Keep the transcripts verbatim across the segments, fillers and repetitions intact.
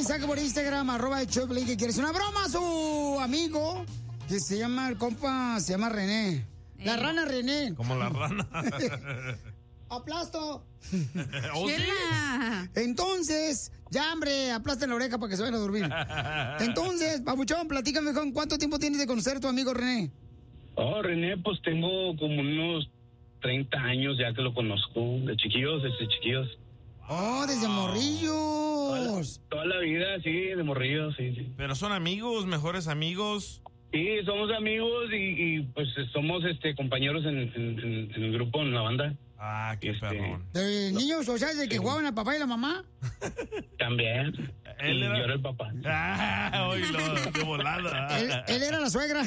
mensaje por Instagram, arroba el show de Piolín, que quieres una broma a su amigo, que se llama, el compa, se llama René. La rana René. Como la rana. ¡Aplasto! ¿Oh, sí? Entonces, ya, hombre, aplasta la oreja para que se vayan a dormir. Entonces, papuchón, platícame, con ¿cuánto tiempo tienes de conocer a tu amigo René? Oh, René, pues tengo como unos treinta años ya que lo conozco, de chiquillos, desde chiquillos. Oh, desde morrillos. Toda la, toda la vida, sí, de morrillos, sí, sí. Pero son amigos, mejores amigos. Sí, somos amigos y, y pues somos este compañeros en, en, en, en el grupo, en la banda. Ah, qué este, perrón. ¿De niños, o sea, de que jugaban al papá y la mamá? También. Él y era... yo era el papá. Ah, oílo, de volada. Él, él era la suegra.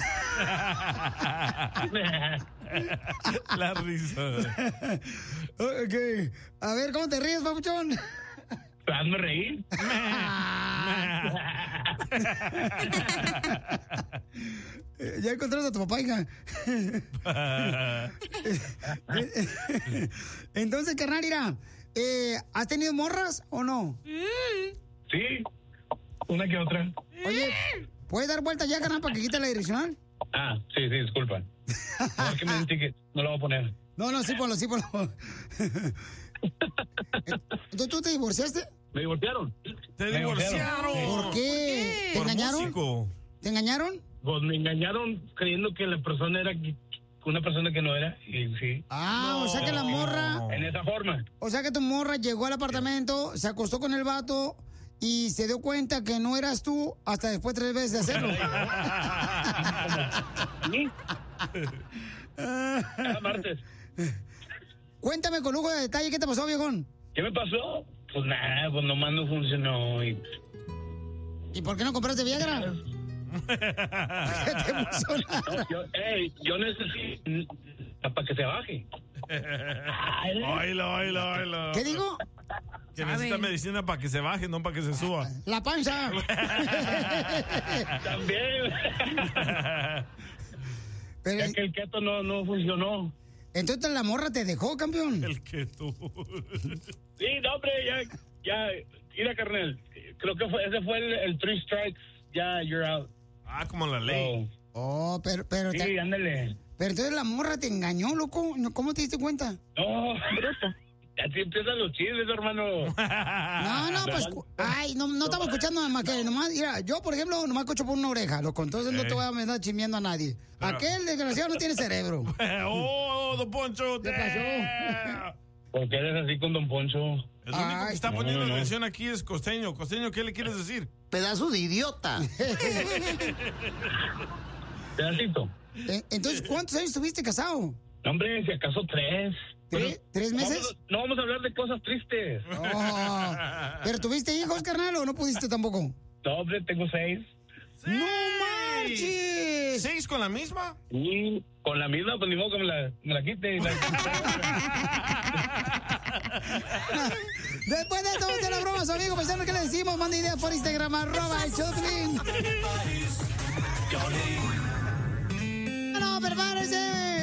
La risa. Ok. A ver, ¿cómo te ríes, papuchón? Hazme reír. Ya encontraste a tu papá, hija. Entonces, carnal, mira, eh, ¿has tenido morras o no? Sí, una que otra. Oye, ¿puedes dar vuelta ya, carnal, para que quite la direccional? Ah, sí, sí, disculpa. No, que me den ticket, no lo voy a poner. No, no, sí, ponlo, sí, ponlo. ¿Entonces tú te divorciaste? ¿Me divorciaron? ¡Te divorciaron! ¿Por qué? ¿Te Por engañaron? músico. ¿Te engañaron? Pues me engañaron creyendo que la persona era una persona que no era, y sí. Ah, no. O sea que la morra... En esa forma. O sea que tu morra llegó al apartamento, se acostó con el vato y se dio cuenta que no eras tú hasta después tres veces de hacerlo. ¿Sí? Cada martes. Cuéntame con lujo de detalle, ¿qué te pasó, viejón? ¿Qué me pasó? Pues nada, pues nomás no funcionó. ¿Y, ¿Y por qué no compraste Viagra? ¿Qué te no, yo, hey, yo necesito para que se baje. Oílo, oílo, oílo. ¿Qué digo? Que necesita medicina para que se baje, no para que se suba. La panza. También. Pero, ya que el keto no, no funcionó. Entonces la morra te dejó, campeón. El keto. Sí, no, hombre, ya, ya, mira, carnal, creo que fue, ese fue el, el three strikes, ya, you're out. Ah, como la ley. Oh, pero, pero. Sí, te, ándale. Pero entonces la morra te engañó, loco. ¿Cómo te diste cuenta? No, bruto. Así empiezan los chismes, hermano. No, no, pues, ay, no, no estamos escuchando nada más que nomás, mira, yo, por ejemplo, nomás escucho por una oreja, loco, entonces eh. no te voy a andar chismeando a nadie. Pero... Aquel desgraciado no tiene cerebro. ¡Oh, don Poncho! ¿Qué pasó? ¿Por qué eres así con don Poncho? El único ay, que está no, poniendo no, no. atención aquí es Costeño. Costeño, ¿qué le quieres decir? Pedazo de idiota. Pedacito. Entonces, ¿cuántos años estuviste casado? No, hombre, si acaso tres. ¿Tres, ¿tres meses? Vamos, no vamos a hablar de cosas tristes. Oh, ¿pero tuviste hijos, carnal, o no pudiste tampoco? No, hombre, tengo seis. ¡Seis! ¡No marches! ¿Seis con la misma? Sí, con la misma, pues ni modo que me la, me la quite. Y la... Después de esto, vamos a la broma, su amigo paisano, ¿qué le decimos? Manda ideas por Instagram, arroba el Choplin. No, prepárense.